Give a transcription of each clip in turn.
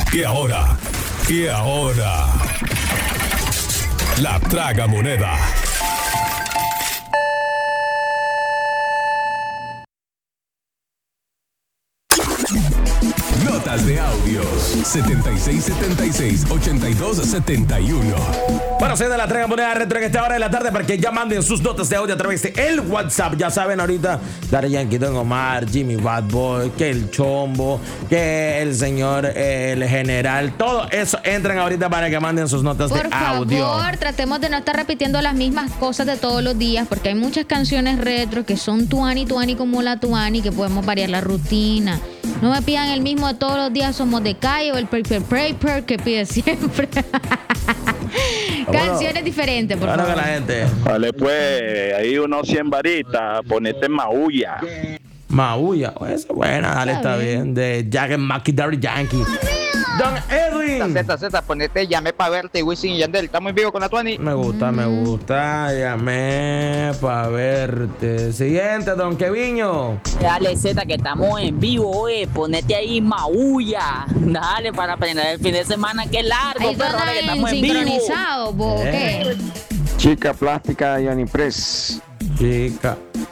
Y ahora, la tragamoneda. Notas de audios 7676-8271. Bueno, soy de la tragamoneda retro en esta hora de la tarde para que ya manden sus notas de audio a través de el WhatsApp. Ya saben, ahorita Daddy Yankee, Don Omar, Jimmy Bad Boy, que el Chombo, que el señor, el general, todo eso entran ahorita para que manden sus notas de audio. Por favor, tratemos de no estar repitiendo las mismas cosas de todos los días, porque hay muchas canciones retro que son tuani como la tuani, que podemos variar la rutina. No me pidan el mismo de todos los días, somos de calle o el paper que pide siempre. Canciones diferentes, por favor. La gente. Vale, pues, ahí unos 100 varitas, ponete Maulla. Maulla, eso es buena, dale, está bien. De Jack and Mackie, Daddy Yankee. Don Edwin. Z, ponete Llamé pa' verte, Wisin y Yandel. Estamos en vivo con la Tuani. Me gusta. Llamé pa' verte. Siguiente, Don Keviño. Dale, Z, que estamos en vivo, ponete ahí Maulla. Dale, para aprender el fin de semana, que es largo, Ahí perro, que estamos en vivo. sincronizados, ¿qué? Chica plástica de Johnny Press. Chica.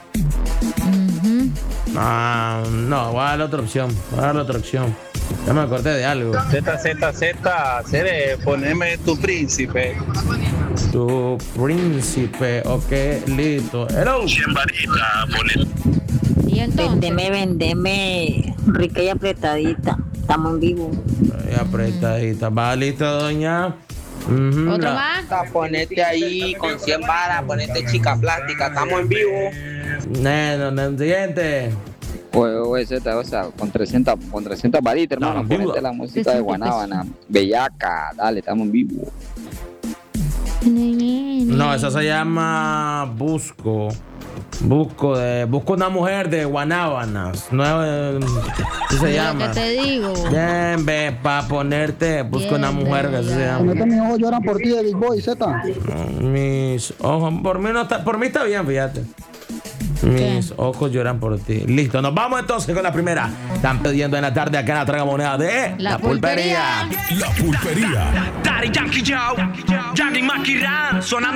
No, voy a dar otra opción. Ya me acordé de algo. Z, poneme tu príncipe. Tu príncipe, ok, listo. Hello. 100 varitas, ponete. Y entonces, Vendeme, rica y apretadita. Estamos en vivo. Apretadita. Va, listo, doña. ¿otro más? Ponete ahí con 100 varas, ponete Chica plástica. Estamos en vivo. Siguiente. Oye, Z, o sea, con 300 varitas, hermano. No, Ponete la música de Guanábana. Bellaca, dale, estamos en vivo. No, esa se llama Busco una mujer de Guanábanas. No, ¿qué se llama? ¿Qué te digo? Bien, ve, para ponerte, busco una mujer que así se llama. Mis ojos lloran por ti de Big Boy, Z. Mis ojos, por mí está bien, fíjate. Mis ojos lloran por ti. Listo, nos vamos entonces con la primera. Están pidiendo en la tarde acá en la tragamoneda de La Pulpería. La Pulpería. Daddy Yankee, Johnny Mackie, sonando